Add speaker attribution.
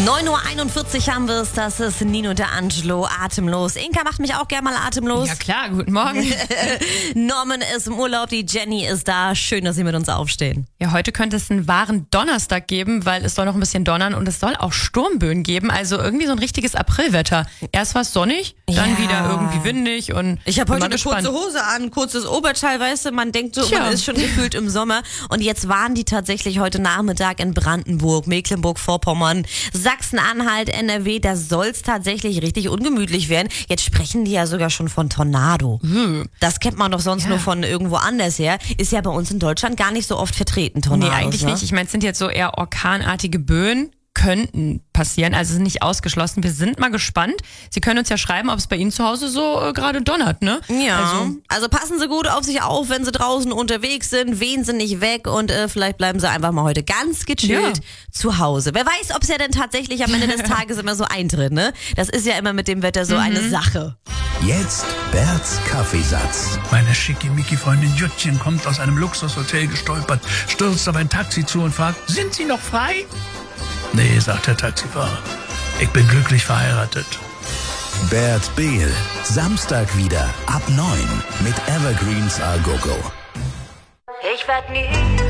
Speaker 1: 9:41 Uhr haben wir es, das ist Nino D'Angelo, Atemlos. Inka macht mich auch gerne mal atemlos.
Speaker 2: Ja klar, guten Morgen.
Speaker 1: Norman ist im Urlaub, die Jenny ist da. Schön, dass Sie mit uns aufstehen.
Speaker 2: Ja, heute könnte es einen wahren Donnerstag geben, weil es soll noch ein bisschen donnern und es soll auch Sturmböen geben. Also irgendwie so ein richtiges Aprilwetter. Erst war es sonnig, dann wieder irgendwie windig und
Speaker 1: ich habe heute eine
Speaker 2: gespannt.
Speaker 1: kurze Hose an, kurzes Oberteil, weißt du, man denkt so, man ist schon gefühlt im Sommer. Und jetzt waren die tatsächlich heute Nachmittag in Brandenburg, Mecklenburg-Vorpommern, Sachsen-Anhalt, NRW, da soll es tatsächlich richtig ungemütlich werden. Jetzt sprechen die ja sogar schon von Tornado. Das kennt man doch sonst nur von irgendwo anders her. Ist ja bei uns in Deutschland gar nicht so oft vertreten, Tornados.
Speaker 2: Nee, eigentlich nicht. Ich meine, es sind jetzt so eher orkanartige Böen. Könnten passieren, also sind nicht ausgeschlossen. Wir sind mal gespannt. Sie können uns ja schreiben, ob es bei Ihnen zu Hause so gerade donnert, ne?
Speaker 1: Ja, also passen Sie gut auf sich auf, wenn Sie draußen unterwegs sind, wehen Sie nicht weg und vielleicht bleiben Sie einfach mal heute ganz gechillt zu Hause. Wer weiß, ob es ja dann tatsächlich am Ende des Tages immer so eintritt, ne? Das ist ja immer mit dem Wetter so eine Sache.
Speaker 3: Jetzt Berts Kaffeesatz.
Speaker 4: Meine Schickimicki-Freundin Juttchen kommt aus einem Luxushotel gestolpert, stürzt auf ein Taxi zu und fragt, sind Sie noch frei? Nee, sagt der Taxifahrer, ich bin glücklich verheiratet.
Speaker 3: Bert Behl, Samstag wieder ab 9 mit Evergreens A Go Go.
Speaker 5: Ich werd nie